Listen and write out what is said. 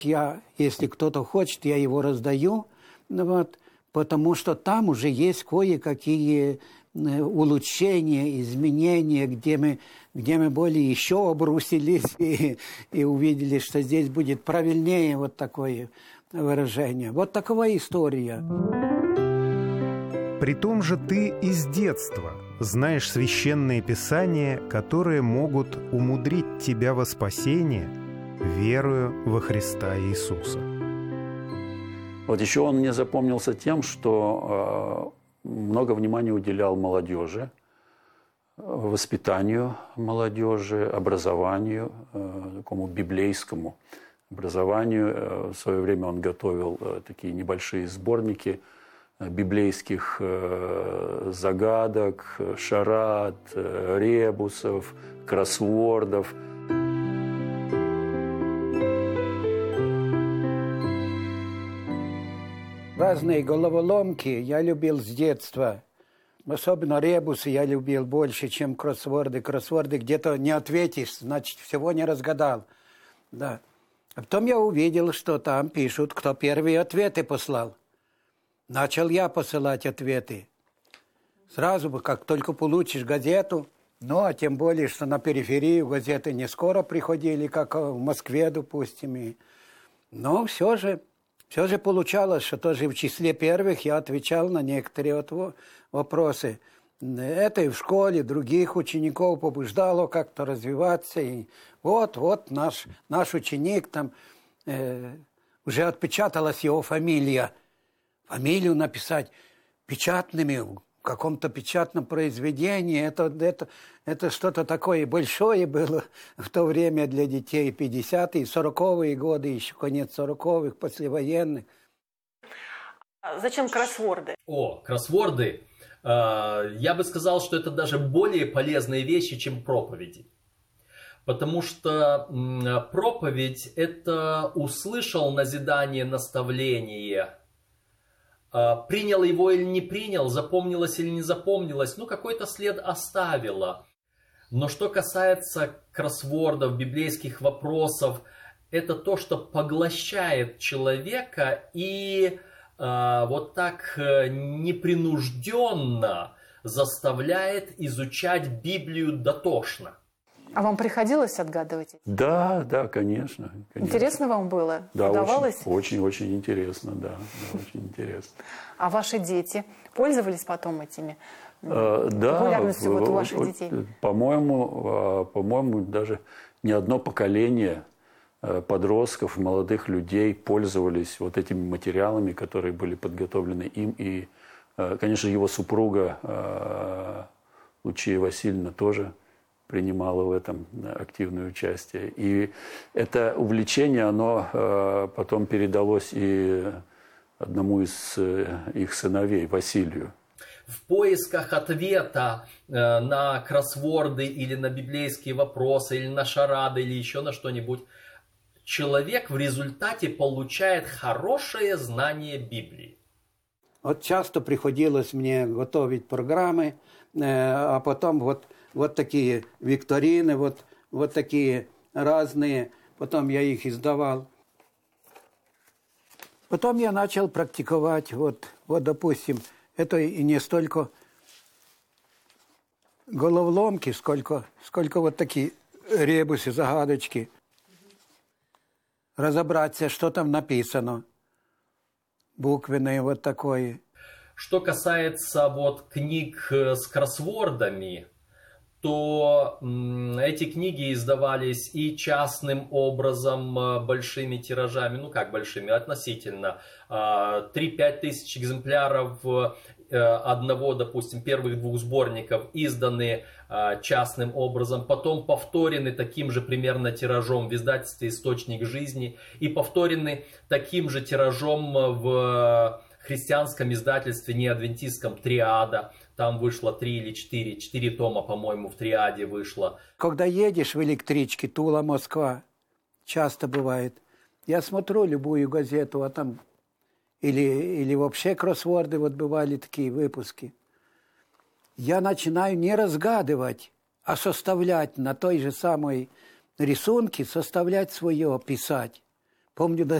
Если кто-то хочет, я его раздаю, вот, потому что там уже есть кое-какие улучшения, изменения, где мы более еще обрусились и увидели, что здесь будет правильнее вот такое выражение. Вот такова история. При том же ты из детства знаешь священные писания, которые могут умудрить тебя во спасение, верую во Христа Иисуса. Вот еще он мне запомнился тем, что много внимания уделял молодежи, воспитанию молодежи, образованию, такому библейскому образованию. В свое время он готовил такие небольшие сборники библейских загадок, шарад, ребусов, кроссвордов. Разные головоломки я любил с детства. Особенно ребусы я любил больше, чем кроссворды. Кроссворды где-то не ответишь, значит, всего не разгадал. Да. А потом я увидел, что там пишут, кто первые ответы послал. Начал я посылать ответы. Сразу бы, как только получишь газету, ну, а тем более, что на периферию газеты не скоро приходили, как в Москве, допустим. Но все же получалось, что тоже в числе первых я отвечал на некоторые вопросы. Это и в школе других учеников побуждало как-то развиваться. И вот наш ученик, там уже отпечаталась его фамилия. Фамилию написать печатными в каком-то печатном произведении. Это что-то такое большое было в то время для детей. 50-е, 40-е годы, еще конец 40-х, послевоенных. Зачем кроссворды? Кроссворды. Я бы сказал, что это даже более полезные вещи, чем проповеди. Потому что проповедь – это услышал назидание, наставление, принял его или не принял, запомнилось или не запомнилось, какой-то след оставила. Но что касается кроссвордов, библейских вопросов, это то, что поглощает человека и вот так непринужденно заставляет изучать Библию дотошно. А вам приходилось отгадывать? Да, конечно. Интересно вам было? Да, удавалось? Очень интересно, да, очень интересно. А ваши дети пользовались потом этими? Да, популярностью у ваших детей? По-моему, даже не одно поколение подростков, молодых людей пользовались вот этими материалами, которые были подготовлены им. И, конечно, его супруга Лучия Васильевна тоже принимала в этом активное участие. И это увлечение, оно потом передалось и одному из их сыновей, Василию. В поисках ответа на кроссворды или на библейские вопросы, или на шарады, или еще на что-нибудь, человек в результате получает хорошее знание Библии. Вот часто приходилось мне готовить программы, а потом вот такие викторины, вот такие разные, потом я их издавал. Потом я начал практиковать, вот допустим, это и не столько головоломки, сколько вот такие ребусы, загадочки. Разобраться, что там написано. Буквенное вот такое. Что касается книг с кроссвордами, то эти книги издавались и частным образом, большими тиражами, как большими, относительно, 3-5 тысяч экземпляров одного, допустим, первых 2 сборников изданы частным образом, потом повторены таким же примерно тиражом в издательстве «Источник жизни» и повторены таким же тиражом в христианском издательстве неадвентистском «Триада». Там вышло 3 или 4 тома, по-моему, в «Триаде» вышло. Когда едешь в электричке Тула-Москва, часто бывает, я смотрю любую газету, а там или вообще кроссворды, бывали такие выпуски. Я начинаю не разгадывать, а составлять на той же самой рисунке, составлять свое, писать. Помню,